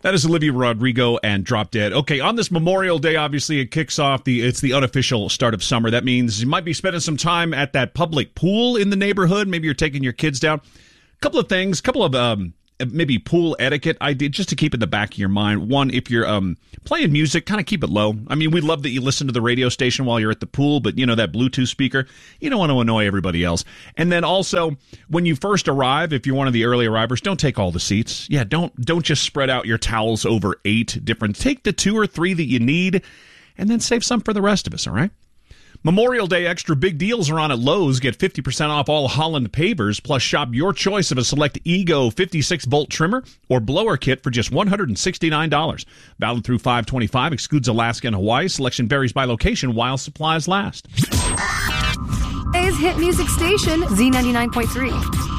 That is Olivia Rodrigo and Drop Dead. Okay, on this Memorial Day, obviously, it kicks off it's the unofficial start of summer. That means you might be spending some time at that public pool in the neighborhood. Maybe you're taking your kids down. Couple of maybe pool etiquette idea just to keep in the back of your mind. One, if you're playing music, kind of keep it low. I mean, we love that you listen to the radio station while you're at the pool, but that Bluetooth speaker, you don't want to annoy everybody else. And then also, when you first arrive, if you're one of the early arrivers, don't take all the seats. Yeah, don't just spread out your towels over 8 different. Take the 2 or 3 that you need, and then save some for the rest of us, all right? Memorial Day extra big deals are on at Lowe's. Get 50% off all Holland pavers, plus shop your choice of a select Ego 56-volt trimmer or blower kit for just $169. Valid through 5/25, excludes Alaska and Hawaii. Selection varies by location while supplies last. Today's hit music station, Z99.3.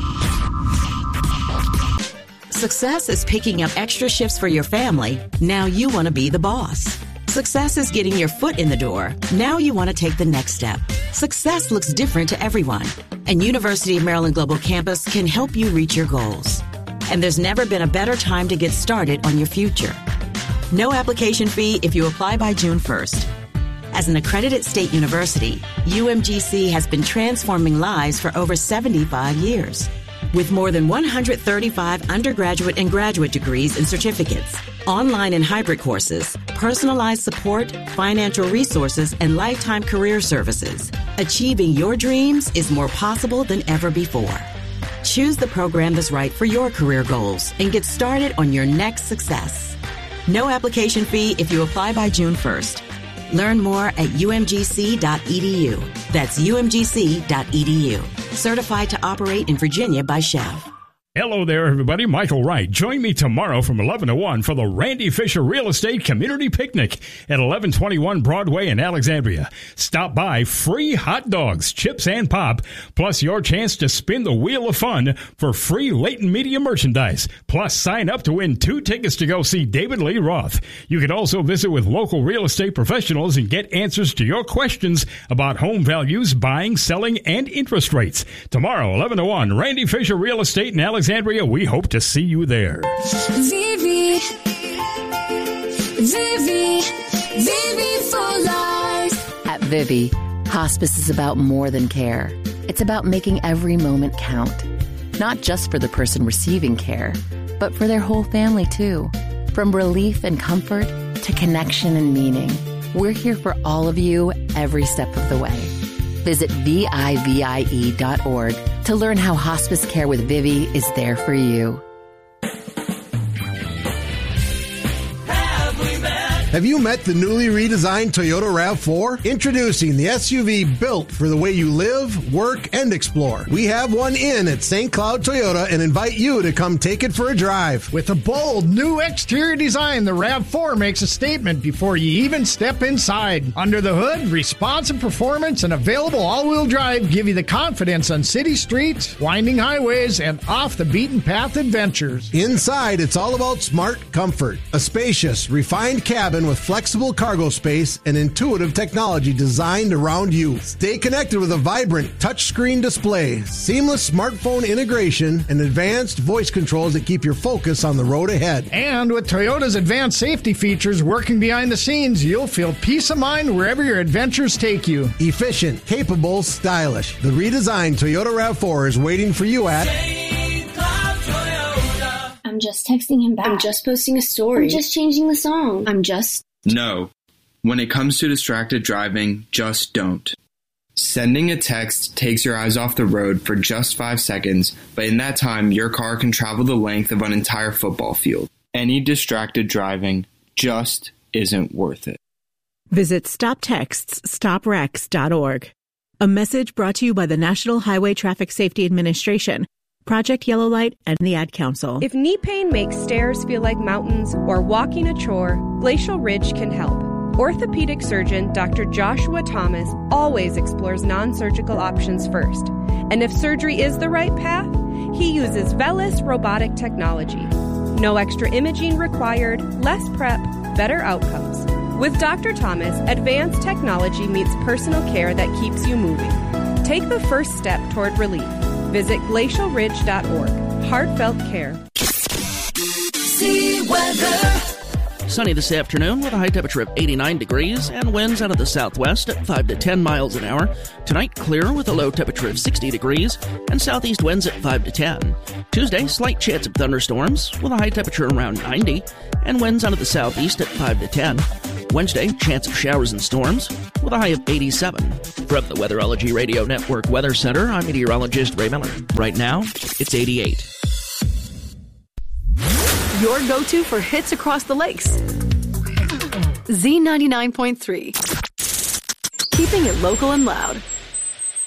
Success is picking up extra shifts for your family. Now you want to be the boss. Success is getting your foot in the door. Now you want to take the next step. Success looks different to everyone, and University of Maryland Global Campus can help you reach your goals. And there's never been a better time to get started on your future. No application fee if you apply by June 1st. As an accredited state university, UMGC has been transforming lives for over 75 years. With more than 135 undergraduate and graduate degrees and certificates, online and hybrid courses, personalized support, financial resources, and lifetime career services, achieving your dreams is more possible than ever before. Choose the program that's right for your career goals and get started on your next success. No application fee if you apply by June 1st. Learn more at umgc.edu. That's umgc.edu. Certified to operate in Virginia by Chev. Hello there, everybody. Michael Wright. Join me tomorrow from 11 to 1 for the Randy Fisher Real Estate Community Picnic at 1121 Broadway in Alexandria. Stop by, free hot dogs, chips, and pop, plus your chance to spin the Wheel of Fun for free Leighton Media merchandise. Plus, sign up to win 2 tickets to go see David Lee Roth. You can also visit with local real estate professionals and get answers to your questions about home values, buying, selling, and interest rates. Tomorrow, 11 to 1, Randy Fisher Real Estate in Alexandria. We hope to see you there. Vivi for life. At Vivi, hospice is about more than care. It's about making every moment count. Not just for the person receiving care, but for their whole family too. From relief and comfort to connection and meaning. We're here for all of you every step of the way. Visit VIVIE.org to learn how hospice care with Vivi is there for you. Have you met the newly redesigned Toyota RAV4? Introducing the SUV built for the way you live, work, and explore. We have one in at St. Cloud Toyota and invite you to come take it for a drive. With a bold new exterior design, the RAV4 makes a statement before you even step inside. Under the hood, responsive performance and available all-wheel drive give you the confidence on city streets, winding highways, and off-the-beaten-path adventures. Inside, it's all about smart comfort. A spacious, refined cabin with flexible cargo space and intuitive technology designed around you. Stay connected with a vibrant touchscreen display, seamless smartphone integration, and advanced voice controls that keep your focus on the road ahead. And with Toyota's advanced safety features working behind the scenes, you'll feel peace of mind wherever your adventures take you. Efficient, capable, stylish. The redesigned Toyota RAV4 is waiting for you at I'm just texting him back. I'm just posting a story. I'm just changing the song. No. When it comes to distracted driving, just don't. Sending a text takes your eyes off the road for just 5 seconds, but in that time, your car can travel the length of an entire football field. Any distracted driving just isn't worth it. Visit StopTextsStopWrecks.org. A message brought to you by the National Highway Traffic Safety Administration, Project Yellow Light, and the Ad Council. If knee pain makes stairs feel like mountains or walking a chore, Glacial Ridge can help. Orthopedic surgeon Dr. Joshua Thomas always explores non-surgical options first. And if surgery is the right path, he uses VELYS robotic technology. No extra imaging required, less prep, better outcomes. With Dr. Thomas, advanced technology meets personal care that keeps you moving. Take the first step toward relief. Visit glacialridge.org. Heartfelt care. See weather. sunny this afternoon with a high temperature of 89 degrees and winds out of the southwest at 5 to 10 miles an hour. Tonight, clear with a low temperature of 60 degrees and southeast winds at 5 to 10. Tuesday, slight chance of thunderstorms with a high temperature around 90 and winds out of the southeast at 5 to 10. Wednesday, chance of showers and storms with a high of 87. From the Weatherology Radio Network Weather Center, I'm meteorologist Ray Miller. Right now, it's 88. Your go-to for hits across the lakes. Z99.3. Keeping it local and loud.